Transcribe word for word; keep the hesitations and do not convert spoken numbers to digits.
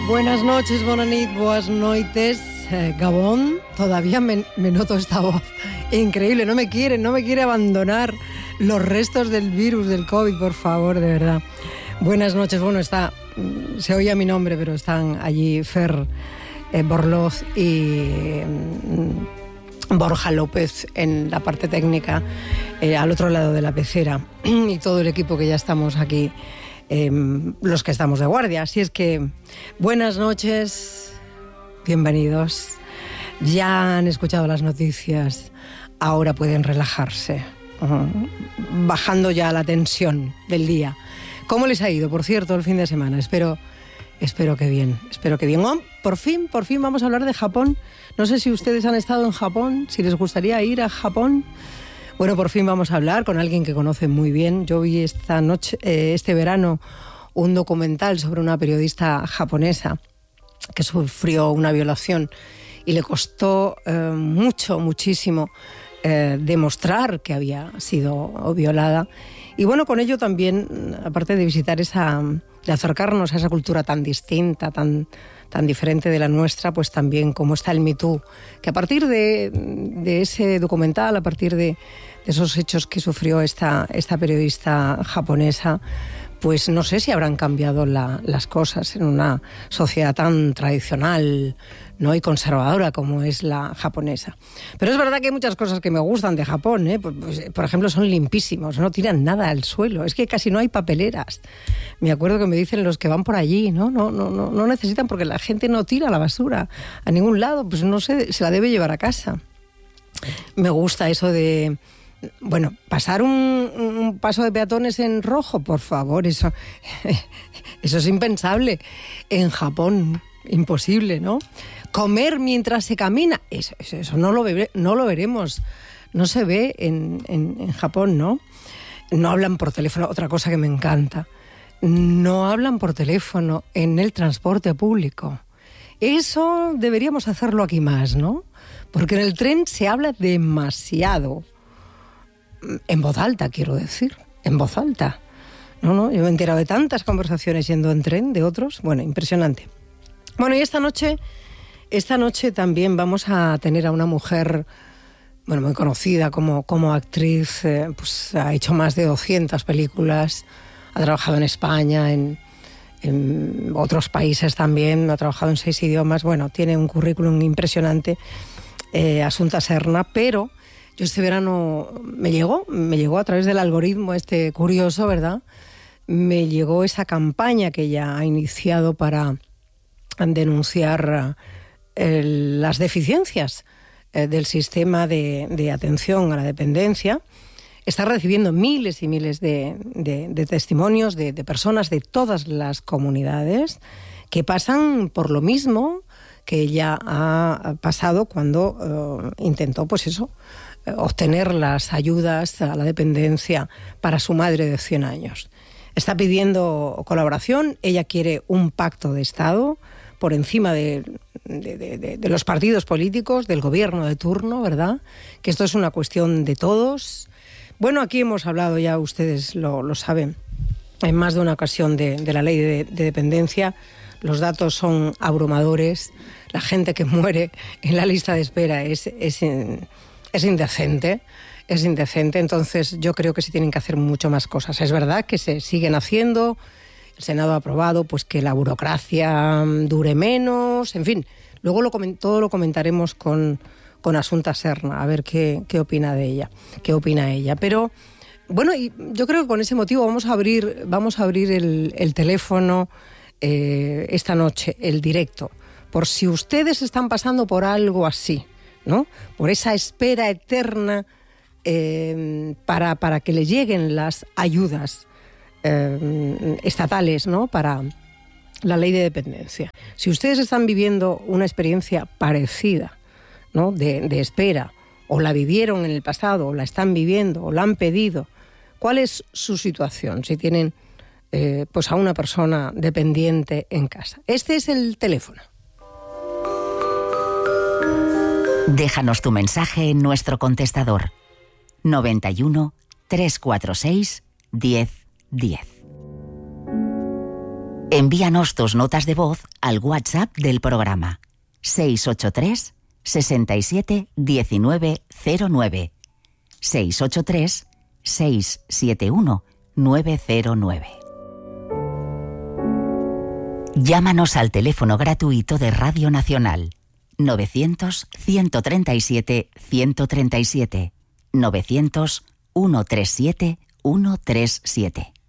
Buenas noches, bona nit, boas noites, eh, Gabón. Todavía me, me noto esta voz increíble, no me quiere, no me quiere abandonar los restos del virus, del COVID, por favor, de verdad. Buenas noches, bueno, está, se oía mi nombre, pero están allí Fer eh, Borloz y eh, Borja López en la parte técnica, eh, al otro lado de la pecera, y todo el equipo que ya estamos aquí. Eh, los que estamos de guardia. Así es que buenas noches, bienvenidos. Ya han escuchado las noticias, ahora pueden relajarse, uh, bajando ya la tensión del día. ¿Cómo les ha ido, por cierto, el fin de semana? Espero, espero que bien, espero que bien. Oh, por fin, por fin vamos a hablar de Japón. No sé si ustedes han estado en Japón, si les gustaría ir a Japón. Bueno, por fin vamos a hablar con alguien que conoce muy bien. Yo vi esta noche, eh, este verano, un documental sobre una periodista japonesa que sufrió una violación y le costó eh, mucho, muchísimo eh, demostrar que había sido violada. Y bueno, con ello también, aparte de visitar esa, de acercarnos a esa cultura tan distinta, tan, tan diferente de la nuestra, pues también cómo está el Me Too, que a partir de, de ese documental, a partir de, de esos hechos que sufrió esta, esta periodista japonesa, pues no sé si habrán cambiado la, las cosas en una sociedad tan tradicional, ¿no?, y conservadora como es la japonesa. Pero es verdad que hay muchas cosas que me gustan de Japón, ¿eh? Pues, pues, por ejemplo, son limpísimos, no tiran nada al suelo, es que casi no hay papeleras. Me acuerdo que me dicen los que van por allí, ¿no? No, no, no, no necesitan, porque la gente no tira la basura a ningún lado, pues no sé, se la debe llevar a casa. Me gusta eso de... Bueno, pasar un, un paso de peatones en rojo, por favor, eso, eso es impensable. En Japón, imposible, ¿no? Comer mientras se camina, eso, eso, eso no, lo ve, no lo veremos, no se ve en, en, en Japón, ¿no? No hablan por teléfono, otra cosa que me encanta. No hablan por teléfono en el transporte público. Eso deberíamos hacerlo aquí más, ¿no? Porque en el tren se habla demasiado. En voz alta, quiero decir, en voz alta. No, no, yo me he enterado de tantas conversaciones yendo en tren de otros. Bueno, impresionante. Bueno, y esta noche, esta noche también vamos a tener a una mujer, bueno, muy conocida como, como actriz, eh, pues ha hecho más de doscientas películas, ha trabajado en España, en, en otros países también, ha trabajado en seis idiomas. Bueno, tiene un currículum impresionante, eh, Asunta Serna, pero... Yo este verano me llegó, me llegó a través del algoritmo este curioso, ¿verdad? Me llegó esa campaña que ella ha iniciado para denunciar eh, las deficiencias eh, del sistema de, de atención a la dependencia. Está recibiendo miles y miles de, de, de testimonios de, de personas de todas las comunidades que pasan por lo mismo que ella ha pasado cuando eh, intentó, pues eso, obtener las ayudas a la dependencia para su madre de cien años. Está pidiendo colaboración, ella quiere un pacto de Estado por encima de, de, de, de los partidos políticos, del gobierno de turno, ¿verdad? Que esto es una cuestión de todos. Bueno, aquí hemos hablado ya, ustedes lo, lo saben, en más de una ocasión de, de la ley de, de dependencia. Los datos son abrumadores, la gente que muere en la lista de espera es... es Es indecente, es indecente, entonces yo creo que se tienen que hacer mucho más cosas. Es verdad que se siguen haciendo, el Senado ha aprobado pues que la burocracia dure menos, en fin, luego lo, todo lo comentaremos con, con Asunta Serna, a ver qué, qué opina de ella, qué opina ella. Pero bueno, y yo creo que con ese motivo vamos a abrir, vamos a abrir el, el teléfono eh, esta noche, el directo, por si ustedes están pasando por algo así, ¿no? Por esa espera eterna eh, para, para que le lleguen las ayudas eh, estatales, ¿no?, para la ley de dependencia. Si ustedes están viviendo una experiencia parecida, ¿no?, de, de espera, o la vivieron en el pasado, o la están viviendo, o la han pedido, ¿cuál es su situación? Si tienen eh, pues a una persona dependiente en casa. Este es el teléfono. Déjanos tu mensaje en nuestro contestador noventa y uno, trescientos cuarenta y seis, diez, diez. Envíanos tus notas de voz al WhatsApp del programa seis ocho tres, seis siete, uno nueve cero nueve seis ocho tres, seis siete uno, nueve cero nueve. Llámanos al teléfono gratuito de Radio Nacional novecientos, ciento treinta y siete, ciento treinta y siete novecientos, ciento treinta y siete, ciento treinta y siete.